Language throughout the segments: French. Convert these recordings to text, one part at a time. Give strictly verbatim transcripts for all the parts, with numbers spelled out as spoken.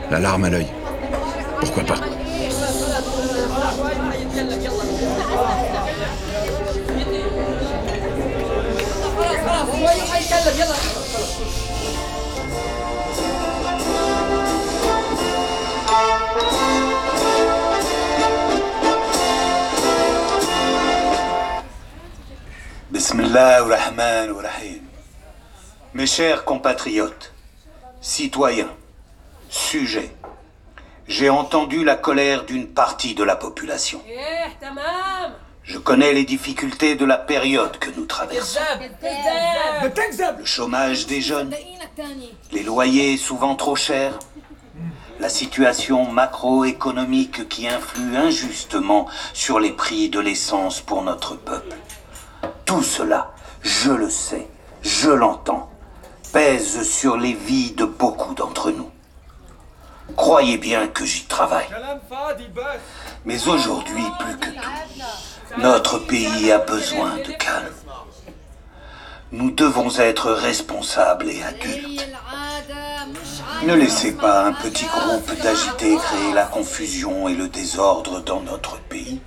La larme à l'œil. Pourquoi pas? Bismillah ar-Rahman ar-Rahim. Mes chers compatriotes, citoyens, sujets, j'ai entendu la colère d'une partie de la population. Je connais les difficultés de la période que nous traversons. Le chômage des jeunes, les loyers souvent trop chers, la situation macroéconomique qui influe injustement sur les prix de l'essence pour notre peuple. Tout cela, je le sais, je l'entends, pèse sur les vies de beaucoup d'entre nous. Croyez bien que j'y travaille. Mais aujourd'hui, plus que tout, notre pays a besoin de calme. Nous devons être responsables et adultes. Ne laissez pas un petit groupe d'agités créer la confusion et le désordre dans notre pays.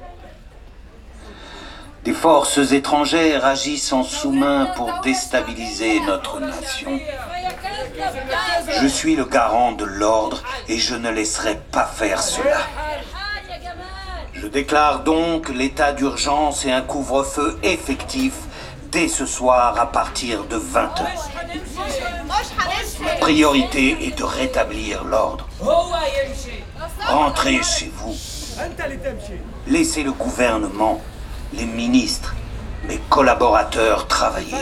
Des forces étrangères agissent en sous-main pour déstabiliser notre nation. Je suis le garant de l'ordre et je ne laisserai pas faire cela. Je déclare donc l'état d'urgence et un couvre-feu effectif dès ce soir à partir de vingt heures. Ma priorité est de rétablir l'ordre. Rentrez chez vous. Laissez le gouvernement, les ministres, mes collaborateurs travailler.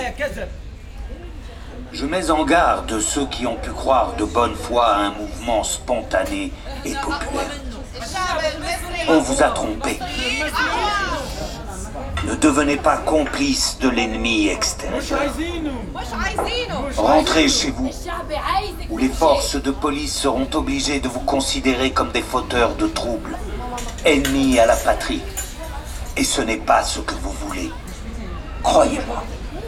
Je mets en garde ceux qui ont pu croire de bonne foi à un mouvement spontané et populaire. On vous a trompé. Ne devenez pas complice de l'ennemi extérieur. Rentrez chez vous, où les forces de police seront obligées de vous considérer comme des fauteurs de troubles, ennemis à la patrie. Et ce n'est pas ce que vous voulez. Croyez-moi.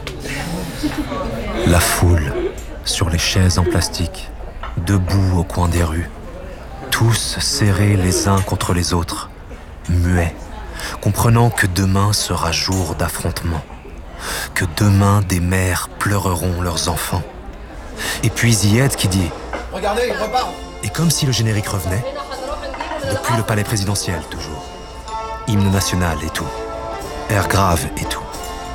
La foule, sur les chaises en plastique, debout au coin des rues, tous serrés les uns contre les autres, muets, comprenant que demain sera jour d'affrontement, que demain des mères pleureront leurs enfants. Et puis Zied qui dit « Regardez, il repart !» Et comme si le générique revenait, depuis le palais présidentiel toujours, hymne national et tout, air grave et tout.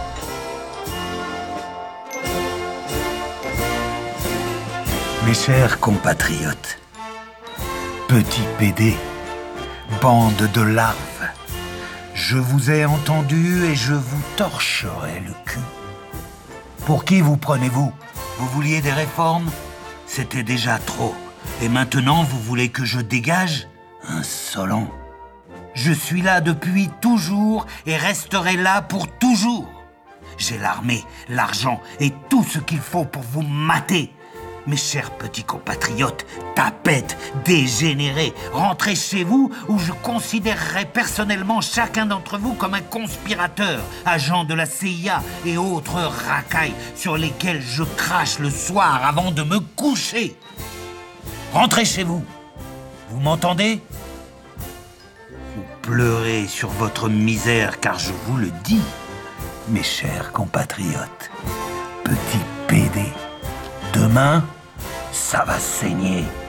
Mes chers compatriotes, petits pédés, bande de larves, je vous ai entendu et je vous torcherai le cul. Pour qui vous prenez-vous? Vous vouliez des réformes? C'était déjà trop. Et maintenant, vous voulez que je dégage? Insolent. Je suis là depuis toujours et resterai là pour toujours. J'ai l'armée, l'argent et tout ce qu'il faut pour vous mater. Mes chers petits compatriotes, tapettes, dégénérés, rentrez chez vous où je considérerai personnellement chacun d'entre vous comme un conspirateur, agent de la C I A et autres racailles sur lesquels je crache le soir avant de me coucher. Rentrez chez vous. Vous m'entendez? Vous pleurez sur votre misère car je vous le dis, mes chers compatriotes, petits pédés. Demain, ça va saigner.